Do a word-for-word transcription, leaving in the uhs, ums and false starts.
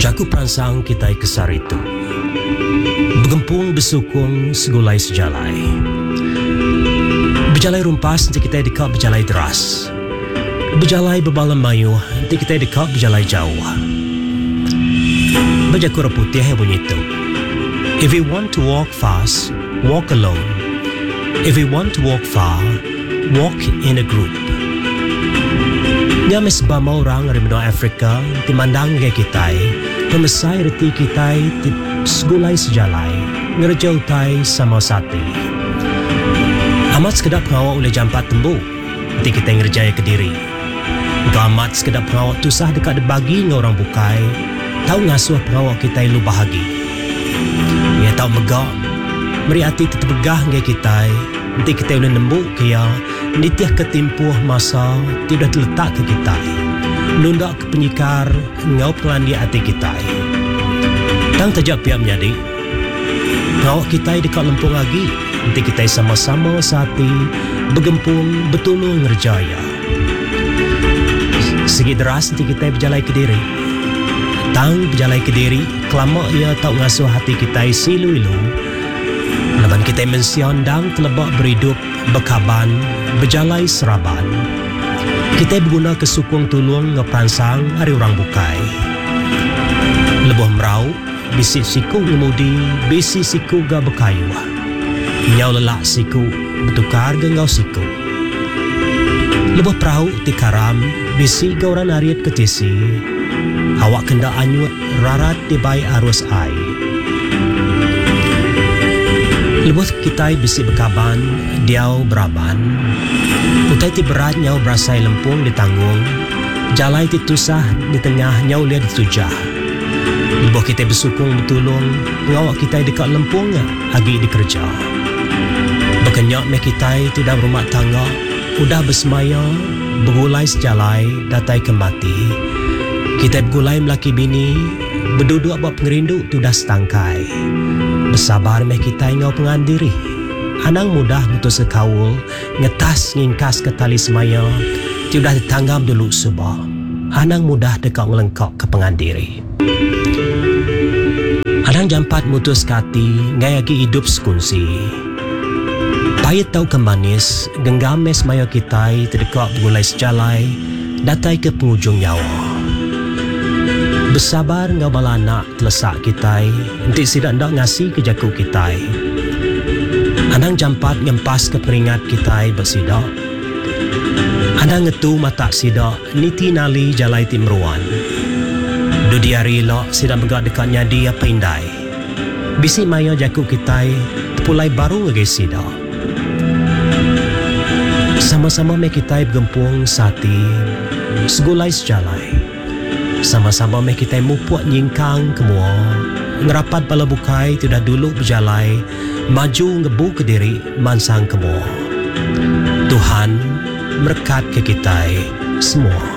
Jaku perangsang kita kesar itu Begempung besukung segulai sejalai Berjalai rumpas nanti kita dekat berjalai deras Berjalai berbalam mayu nanti kita dekat berjalai jauh Berjaku putih yang bunyi itu If you want to walk fast, walk alone. If you want to walk far, walk in a group. Nya mesbama orang dari benua Afrika timandang ke kita, pemesai reti kita ti segulai sejalai, ngerjau tai sama sati. Amat sekedap pengawak oleh jampat tembu, nanti kita ngerjaya ke diri. Engkau amat sekedap pengawak tusah dekat debagi dengan orang bukai, tahu ngasuh pengawak kita lu bahagi. Ia tahu megak, meri hati terbegah dengan kita, nanti kita boleh nembuk kaya, nitiah ketimpuh masa, tidak terletak ke kita. Nundak ke penyikar, ngau pelandi hati kita. Tang tajak pihak menjadi, ngawak kita dekat lempung lagi, nanti kita sama-sama sehati, bergempung, betulung ngerjaya. Segi deras nanti kita berjalai ke diri. Tang berjalai ke diri, kelama ia tak ngasuh hati kita silu-ilu. Leban kita mensiandang telebak beridup, bekaban, berjalai seraban. Kita berguna kesukung tulung ngeperansang hari orang bukai. Lebuh merau, bisi siku ngemudi, bisi siku ga berkayu. Nyau lelak siku, bertukar gengau siku. Lebuh perahu tikaram, bisi gauran ariat ketisi. Awak kenda anyut rarat di bayi arus ai. Lebuh kita bisi bekaban, diau beraban. Utai ti berat nyau berasai lempung ditanggung. Jalai ti tusah di tengah nyau liat ditujah. Lebuh kita bersukung betulung, ngawak kita dekat lempung agi dikerja. Bekenyak me kita tidak berumah tangga, udah bersemaya, bergulai sejalai, datai kemati. Kita bergulai melaki bini, berduduk buat pengerindu tu dah setangkai. Bersabar meh kita ingau pengandiri. Anang mudah mutus sekawul, ngetas ngingkas ke tali semaya, tu dah ditanggam dulu subah. Anang mudah dekat melengkok ke pengandiri. Anang jampat mutus kati, ngai lagi hidup sekunsi. Payet tau kemanis, genggam mes semaya kita terdekat bergulai sejalai, datai ke penghujung nyawa. Bersabar ngau balanak telesak kita, nanti sidak ndak ngasih ke jaku kita. Anang jampat ngempas ke peringat kita bersidak. Anang ngetu mata sidak, niti nali jalai timruan. Dudi hari lok sidak megak dekat nyadi apa indai. Bisi maya jaku kita, pulai baru ngege sidak. Sama-sama me kita bergempung sati, segulai sejalai. Sama-sama meh kita mupuak nyingkang kemua, ngerapat bala bukai tidak dulu berjalai, maju ngebu ke diri mansang kemua. Tuhan berkat ke kita semua.